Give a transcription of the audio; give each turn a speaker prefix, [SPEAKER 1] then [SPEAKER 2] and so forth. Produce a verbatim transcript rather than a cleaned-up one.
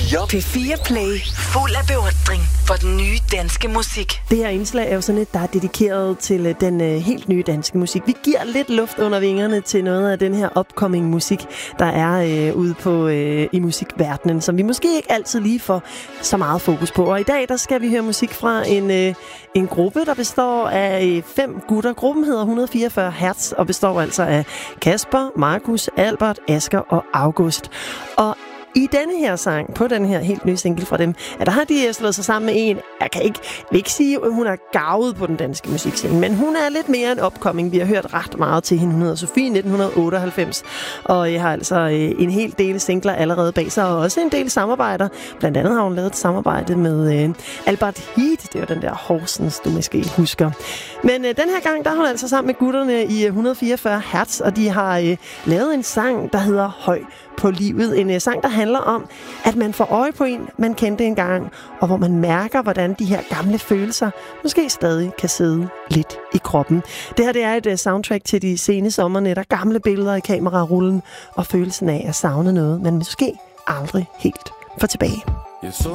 [SPEAKER 1] fire.
[SPEAKER 2] P fire Play. Fuld af beundring for den nye danske musik.
[SPEAKER 3] Det her indslag er jo sådan et, der er dedikeret til den øh, helt nye danske musik. Vi giver lidt luft under vingerne til noget af den her upcoming musik, der er øh, ude på øh, i musikverdenen, som vi måske ikke altid lige får så meget fokus på. Og i dag, der skal vi høre musik fra en, øh, en gruppe, der består af øh, fem gutter. Gruppen hedder et hundrede fireogfyrre hertz og består altså af Kasper, Markus, Albert, Asger og August. Og i denne her sang, på den her helt nye single fra dem, at der har de slået sig sammen med en, jeg kan ikke, vil ikke sige, at hun er garvet på den danske musikscene, men hun er lidt mere en upcoming. Vi har hørt ret meget til hende. Hun hedder Sofie nitten otteoghalvfems, og jeg har altså en hel del singler allerede bag sig, og også en del samarbejder. Blandt andet har hun lavet et samarbejde med øh, Albert Heat, det er jo den der Horsens, du måske husker. Men øh, den her gang, der er hun altså sammen med gutterne i et hundrede fireogfyrre hertz, og de har øh, lavet en sang, der hedder Høj på livet. En uh, sang, der handler om, at man får øje på en, man kendte engang, og hvor man mærker, hvordan de her gamle følelser måske stadig kan sidde lidt i kroppen. Det her det er et uh, soundtrack til de sene sommernætter, gamle billeder i kamerarullen, og følelsen af at savne noget, man måske aldrig helt får tilbage.
[SPEAKER 4] Jeg så